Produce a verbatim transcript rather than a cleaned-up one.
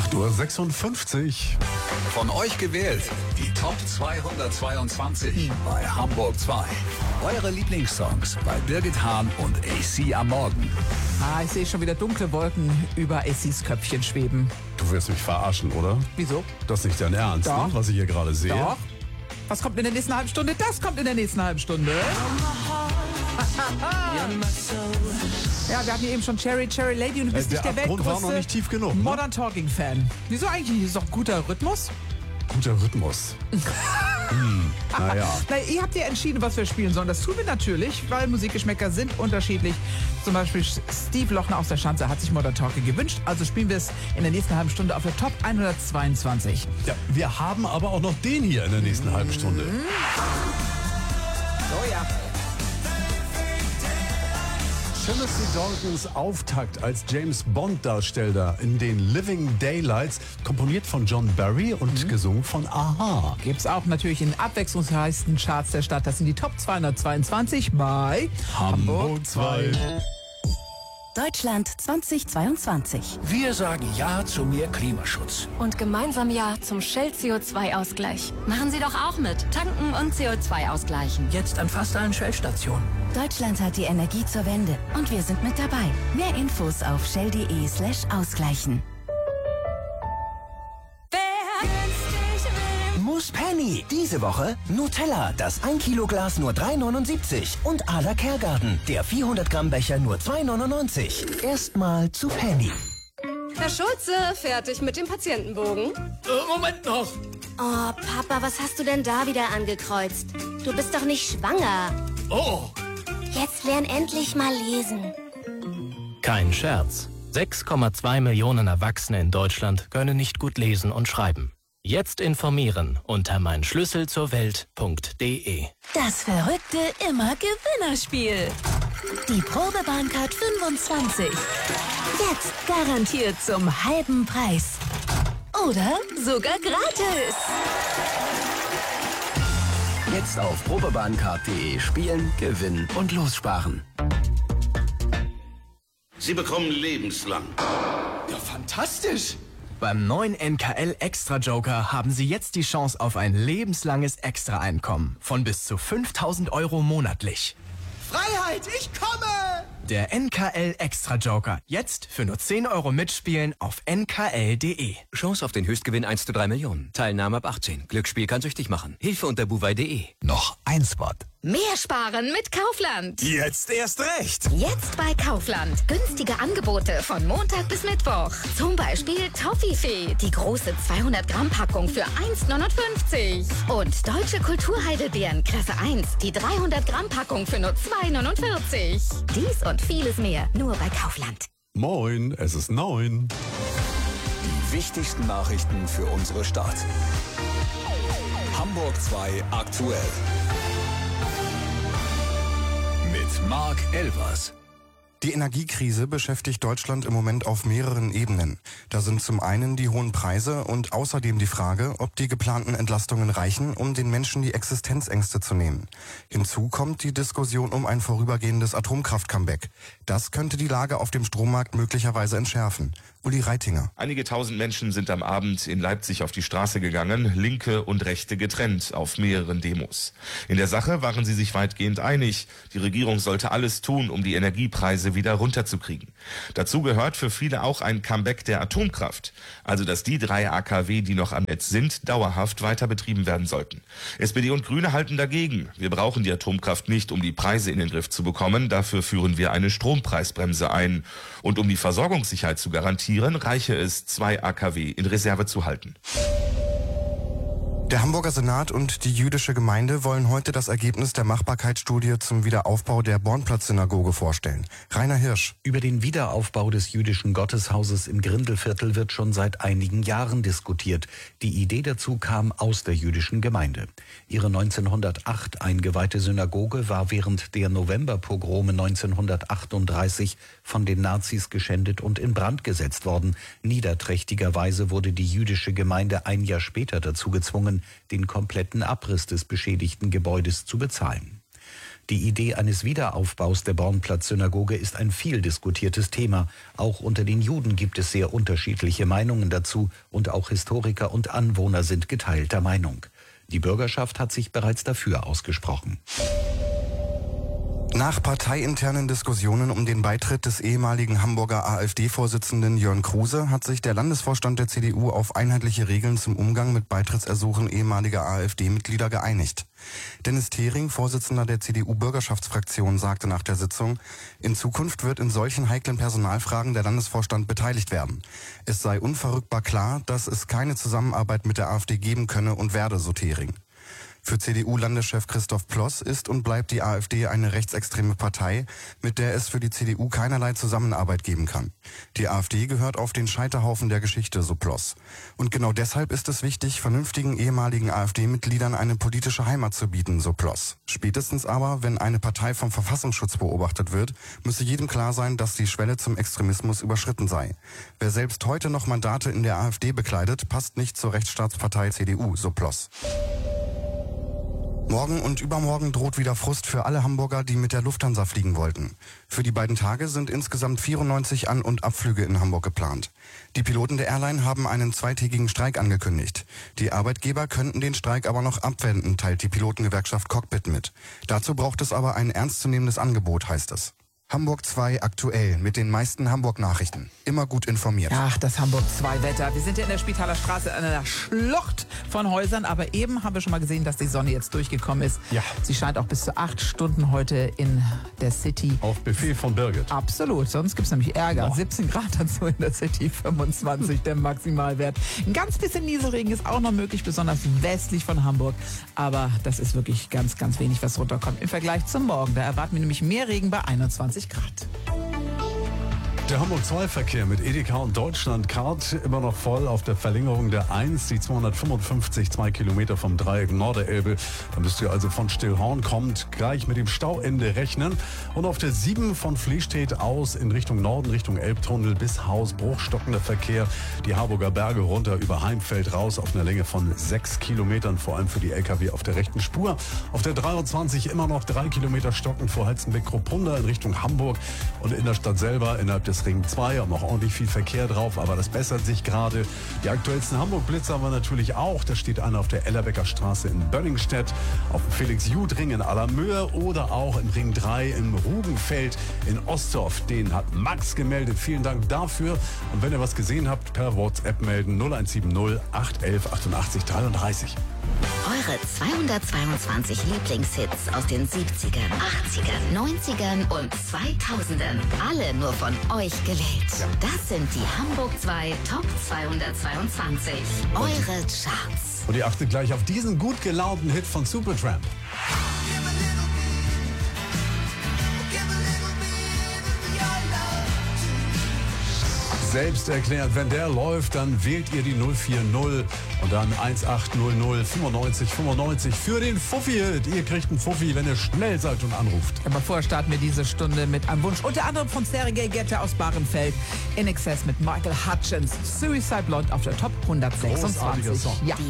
acht Uhr sechsundfünfzig. Von euch gewählt, die Top zweihundertzweiundzwanzig bei Hamburg zwei. Eure Lieblingssongs bei Birgit Hahn und A C am Morgen. Ah, ich sehe schon wieder dunkle Wolken über A Cs Köpfchen schweben. Du wirst mich verarschen, oder? Wieso? Das ist nicht dein Ernst, Doch. ne? Was ich hier gerade sehe. Doch. Was kommt in der nächsten halben Stunde? Das kommt in der nächsten halben Stunde. Ja, wir hatten hier eben schon Cherry, Cherry Lady und du bist Äh, nicht der der Abgrund war noch nicht tief genug, ne? Modern Talking Fan. Wieso eigentlich? Ist doch guter Rhythmus. Guter Rhythmus. hm, naja. Na, ihr habt ja entschieden, was wir spielen sollen. Das tun wir natürlich, weil Musikgeschmäcker sind unterschiedlich. Zum Beispiel Steve Lochner aus der Schanze hat sich Modern Talking gewünscht. Also spielen wir es in der nächsten halben Stunde auf der Top hundertzweiundzwanzig. Ja, wir haben aber auch noch den hier in der nächsten halben Stunde. Oh ja. Timothy Daltons Auftakt als James Bond-Darsteller in den Living Daylights, komponiert von John Barry und mhm. gesungen von A-ha. Gibt's auch natürlich in abwechslungsreichsten Charts der Stadt. Das sind die Top zweihundertzweiundzwanzig bei Hamburg zwei. Deutschland zweitausendzweiundzwanzig. Wir sagen Ja zu mehr Klimaschutz. Und gemeinsam Ja zum Shell C O zwei Ausgleich. Machen Sie doch auch mit. Tanken und C O zwei ausgleichen. Jetzt an fast allen Shell-Stationen. Deutschland hat die Energie zur Wende und wir sind mit dabei. Mehr Infos auf shell.de slash ausgleichen. Muss Penny. Diese Woche Nutella, das ein Kilo Glas nur drei neunundsiebzig. Und Ala Kergarten, der vierhundert Gramm Becher nur zwei neunundneunzig. Erstmal zu Penny. Herr Schulze, fertig mit dem Patientenbogen? Äh, Moment noch. Oh, Papa, was hast du denn da wieder angekreuzt? Du bist doch nicht schwanger. Oh. Jetzt lern endlich mal lesen. Kein Scherz. sechs Komma zwei Millionen Erwachsene in Deutschland können nicht gut lesen und schreiben. Jetzt informieren unter mein Schlüssel zur Welt punkt de. Das verrückte Immer-Gewinnerspiel. Die Probebahncard fünfundzwanzig. Jetzt garantiert zum halben Preis. Oder sogar gratis. Jetzt auf probebahncard punkt de spielen, gewinnen und lossparen. Sie bekommen lebenslang. Ja, fantastisch! Beim neuen N K L Extra Joker haben Sie jetzt die Chance auf ein lebenslanges Extra-Einkommen von bis zu fünftausend Euro monatlich. Freiheit, ich komme! Der N K L Extra Joker. Jetzt für nur zehn Euro mitspielen auf n k l punkt de. Chance auf den Höchstgewinn eins zu drei Millionen. Teilnahme ab achtzehn. Glücksspiel kann süchtig machen. Hilfe unter buwei punkt de. Noch ein Spot. Mehr sparen mit Kaufland. Jetzt erst recht. Jetzt bei Kaufland. Günstige Angebote von Montag bis Mittwoch. Zum Beispiel Toffifee. Die große zweihundert Gramm Packung für eins neunundfünfzig. Und Deutsche Kulturheidelbeeren Klasse eins. Die dreihundert Gramm Packung für nur zwei neunundvierzig. Dies und vieles mehr nur bei Kaufland. Moin, es ist neun. Die wichtigsten Nachrichten für unsere Stadt. Hamburg zwei aktuell. Mit Marc Elvers. Die Energiekrise beschäftigt Deutschland im Moment auf mehreren Ebenen. Da sind zum einen die hohen Preise und außerdem die Frage, ob die geplanten Entlastungen reichen, um den Menschen die Existenzängste zu nehmen. Hinzu kommt die Diskussion um ein vorübergehendes Atomkraft-Comeback. Das könnte die Lage auf dem Strommarkt möglicherweise entschärfen. Uli Reitinger. Einige tausend Menschen sind am Abend in Leipzig auf die Straße gegangen, Linke und Rechte getrennt auf mehreren Demos. In der Sache waren sie sich weitgehend einig. Die Regierung sollte alles tun, um die Energiepreise wieder runterzukriegen. Dazu gehört für viele auch ein Comeback der Atomkraft. Also dass die drei A K W, die noch am Netz sind, dauerhaft weiter betrieben werden sollten. S P D und Grüne halten dagegen. Wir brauchen die Atomkraft nicht, um die Preise in den Griff zu bekommen. Dafür führen wir eine Strompreisbremse ein. Und um die Versorgungssicherheit zu garantieren, reiche es, zwei A K W in Reserve zu halten. Der Hamburger Senat und die jüdische Gemeinde wollen heute das Ergebnis der Machbarkeitsstudie zum Wiederaufbau der Bornplatz-Synagoge vorstellen. Rainer Hirsch. Über den Wiederaufbau des jüdischen Gotteshauses im Grindelviertel wird schon seit einigen Jahren diskutiert. Die Idee dazu kam aus der jüdischen Gemeinde. Ihre neunzehnhundertacht eingeweihte Synagoge war während der Novemberpogrome neunzehnhundertachtunddreißig von den Nazis geschändet und in Brand gesetzt worden. Niederträchtigerweise wurde die jüdische Gemeinde ein Jahr später dazu gezwungen, den kompletten Abriss des beschädigten Gebäudes zu bezahlen. Die Idee eines Wiederaufbaus der Bornplatz-Synagoge ist ein viel diskutiertes Thema. Auch unter den Juden gibt es sehr unterschiedliche Meinungen dazu und auch Historiker und Anwohner sind geteilter Meinung. Die Bürgerschaft hat sich bereits dafür ausgesprochen. Nach parteiinternen Diskussionen um den Beitritt des ehemaligen Hamburger AfD-Vorsitzenden Jörn Kruse hat sich der Landesvorstand der C D U auf einheitliche Regeln zum Umgang mit Beitrittsersuchen ehemaliger AfD-Mitglieder geeinigt. Dennis Thering, Vorsitzender der C D U-Bürgerschaftsfraktion, sagte nach der Sitzung, in Zukunft wird in solchen heiklen Personalfragen der Landesvorstand beteiligt werden. Es sei unverrückbar klar, dass es keine Zusammenarbeit mit der AfD geben könne und werde, so Thering. Für C D U-Landeschef Christoph Ploss ist und bleibt die AfD eine rechtsextreme Partei, mit der es für die C D U keinerlei Zusammenarbeit geben kann. Die AfD gehört auf den Scheiterhaufen der Geschichte, so Ploss. Und genau deshalb ist es wichtig, vernünftigen ehemaligen AfD-Mitgliedern eine politische Heimat zu bieten, so Ploss. Spätestens aber, wenn eine Partei vom Verfassungsschutz beobachtet wird, müsse jedem klar sein, dass die Schwelle zum Extremismus überschritten sei. Wer selbst heute noch Mandate in der AfD bekleidet, passt nicht zur Rechtsstaatspartei C D U, so Ploss. Morgen und übermorgen droht wieder Frust für alle Hamburger, die mit der Lufthansa fliegen wollten. Für die beiden Tage sind insgesamt vierundneunzig An- und Abflüge in Hamburg geplant. Die Piloten der Airline haben einen zweitägigen Streik angekündigt. Die Arbeitgeber könnten den Streik aber noch abwenden, teilt die Pilotengewerkschaft Cockpit mit. Dazu braucht es aber ein ernstzunehmendes Angebot, heißt es. Hamburg zwei aktuell mit den meisten Hamburg-Nachrichten. Immer gut informiert. Ach, das Hamburg zwei Wetter. Wir sind ja in der Spitaler Straße in einer Schlucht von Häusern, aber eben haben wir schon mal gesehen, dass die Sonne jetzt durchgekommen ist. Ja. Sie scheint auch bis zu acht Stunden heute in der City. Auf Befehl von Birgit. Absolut, sonst gibt es nämlich Ärger. Boah. siebzehn Grad dazu in der City, fünfundzwanzig der Maximalwert. Ein ganz bisschen Nieselregen ist auch noch möglich, besonders westlich von Hamburg. Aber das ist wirklich ganz, ganz wenig, was runterkommt im Vergleich zum Morgen. Da erwarten wir nämlich mehr Regen bei einundzwanzig Grad. Der Hamburg zwei Verkehr mit Edeka und Deutschlandcard immer noch voll auf der Verlängerung der eins, die zweihundertfünfundfünfzig, zwei Kilometer vom Dreieck Norderelbe. Da müsst ihr also von Stillhorn kommt gleich mit dem Stauende rechnen. Und auf der sieben von Fließstedt aus in Richtung Norden, Richtung Elbtunnel bis Hausbruch, stockender Verkehr. Die Harburger Berge runter über Heimfeld raus auf einer Länge von sechs Kilometern, vor allem für die L K W auf der rechten Spur. Auf der dreiundzwanzig immer noch drei Kilometer stockend vor Halzenbeck-Kruppunda in Richtung Hamburg. Und in der Stadt selber innerhalb des Ring zwei, haben noch ordentlich viel Verkehr drauf, aber das bessert sich gerade. Die aktuellsten Hamburg-Blitze haben wir natürlich auch. Da steht einer auf der Ellerbecker Straße in Bönningstedt, auf dem Felix-Jud-Ring in Allermöhe oder auch im Ring drei im Rugenfeld in Ostdorf. Den hat Max gemeldet. Vielen Dank dafür. Und wenn ihr was gesehen habt, per WhatsApp melden null eins sieben null, acht elf, achtundachtzig, dreiunddreißig. Eure zweihundertzweiundzwanzig Lieblingshits aus den siebzigern, achtzigern, neunzigern und zweitausendern. Alle nur von euch gewählt. Das sind die Hamburg zwei Top zweihundertzweiundzwanzig. Eure Charts. Und ihr achtet gleich auf diesen gut gelaunten Hit von Supertramp. Selbst erklärt, wenn der läuft, dann wählt ihr die null vier null und dann eins acht null null fünfundneunzig fünfundneunzig für den Fuffi-Hit. Ihr kriegt einen Fuffi, wenn ihr schnell seid und anruft. Aber vorher starten wir diese Stunde mit einem Wunsch, unter anderem von Sergei Gette aus Bahrenfeld, In Excess mit Michael Hutchins, Suicide Blonde auf der Top hundertsechsundzwanzig. Großartiger Song. Ja.